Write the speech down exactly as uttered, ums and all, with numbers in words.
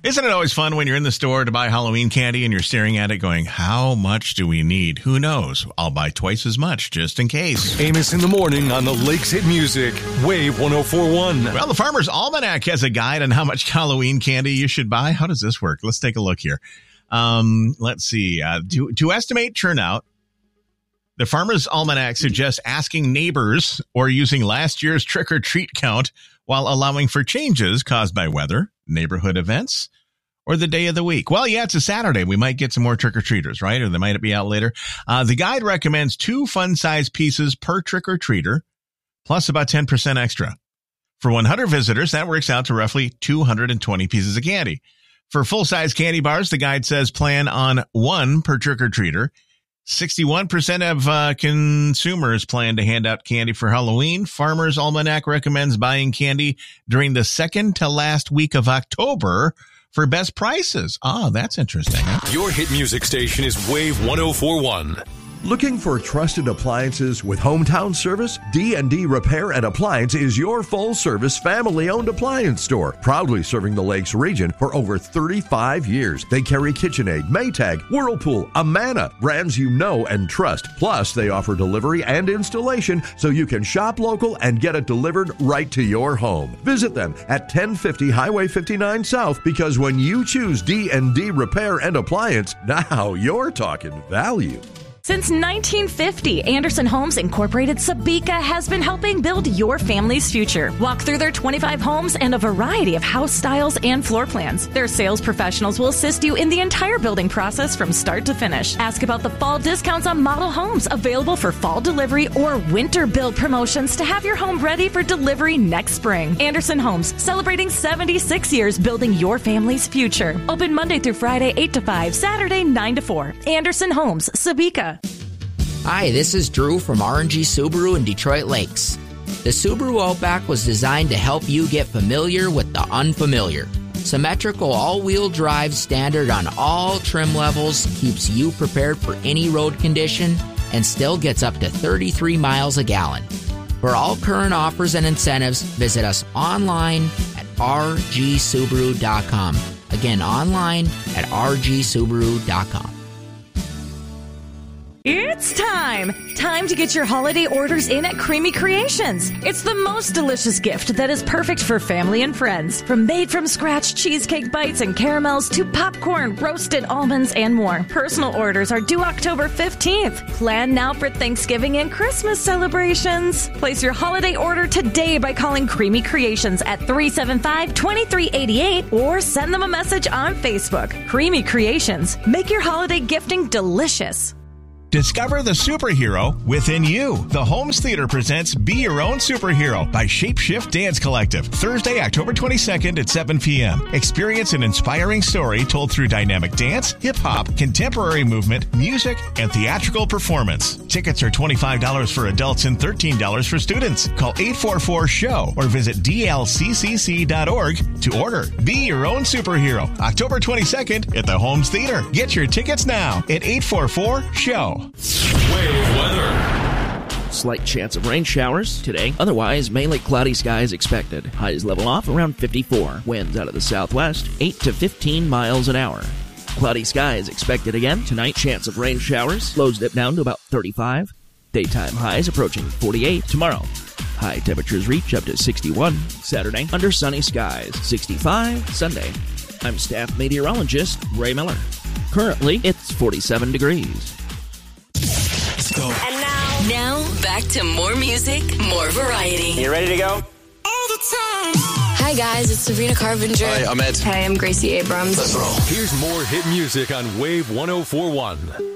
Isn't it always fun when you're in the store to buy Halloween candy and you're staring at it going, how much do we need? Who knows? I'll buy twice as much just in case. Amos in the morning on the Lakes Hit Music, Wave one oh four one. Well, the Farmer's Almanac has a guide on how much Halloween candy you should buy. How does this work? Let's take a look here. Um, let's see. Uh, to, to estimate turnout, the Farmer's Almanac suggests asking neighbors or using last year's trick-or-treat count while allowing for changes caused by weather, neighborhood events, or the day of the week. Well, yeah, it's a Saturday. We might get some more trick-or-treaters, right? Or they might be out later. Uh, the guide recommends two fun-size pieces per trick-or-treater, plus about ten percent extra. For one hundred visitors, that works out to roughly two hundred twenty pieces of candy. For full-size candy bars, the guide says plan on one per trick-or-treater. sixty-one percent of uh, consumers plan to hand out candy for Halloween. Farmer's Almanac recommends buying candy during the second to last week of October for best prices. Oh, that's interesting. Huh? Your hit music station is Wave one oh four one. Looking for trusted appliances with hometown service? D and D Repair and Appliance is your full-service, family-owned appliance store, proudly serving the Lakes region for over thirty-five years. They carry KitchenAid, Maytag, Whirlpool, Amana, brands you know and trust. Plus, they offer delivery and installation so you can shop local and get it delivered right to your home. Visit them at ten fifty Highway fifty-nine South, because when you choose D and D Repair and Appliance, now you're talking value. Since nineteen fifty, Anderson Homes Incorporated Sabika has been helping build your family's future. Walk through their twenty-five homes and a variety of house styles and floor plans. Their sales professionals will assist you in the entire building process from start to finish. Ask about the fall discounts on model homes available for fall delivery or winter build promotions to have your home ready for delivery next spring. Anderson Homes, celebrating seventy-six years building your family's future. Open Monday through Friday, eight to five, Saturday, nine to four. Anderson Homes, Sabika. Hi, this is Drew from R and G Subaru in Detroit Lakes. The Subaru Outback was designed to help you get familiar with the unfamiliar. Symmetrical all-wheel drive standard on all trim levels keeps you prepared for any road condition and still gets up to thirty-three miles a gallon. For all current offers and incentives, visit us online at r g subaru dot com. Again, online at r g subaru dot com. It's time! Time to get your holiday orders in at Creamy Creations. It's the most delicious gift that is perfect for family and friends. From made-from-scratch cheesecake bites and caramels to popcorn, roasted almonds, and more. Personal orders are due October fifteenth. Plan now for Thanksgiving and Christmas celebrations. Place your holiday order today by calling Creamy Creations at three seven five, two three eight eight or send them a message on Facebook. Creamy Creations. Make your holiday gifting delicious. Discover the superhero within you. The Holmes Theater presents Be Your Own Superhero by Shapeshift Dance Collective. Thursday, October twenty-second at seven p.m. Experience an inspiring story told through dynamic dance, hip-hop, contemporary movement, music, and theatrical performance. Tickets are twenty-five dollars for adults and thirteen dollars for students. Call eight four four, S H O W or visit d l c c c dot org to order. Be Your Own Superhero, October twenty-second at the Holmes Theater. Get your tickets now at eight four four, S H O W. Wave weather. Slight chance of rain showers today. Otherwise, mainly cloudy skies expected. Highs level off around fifty-four. Winds out of the southwest, eight to fifteen miles an hour. Cloudy skies expected again tonight. Chance of rain showers. Lows dip down to about thirty-five. Daytime highs approaching forty-eight. Tomorrow, high temperatures reach up to sixty-one. Saturday, under sunny skies, sixty-five. Sunday, I'm staff meteorologist Ray Miller. Currently, it's forty-seven degrees. Let's go. And now, now back to more music, more variety. You ready to go? All the time. Hi guys, it's Sabrina Carpenter. Hi, I'm Ed. Hi, I'm Gracie Abrams. Let's roll. Here's more hit music on Wave one oh four one.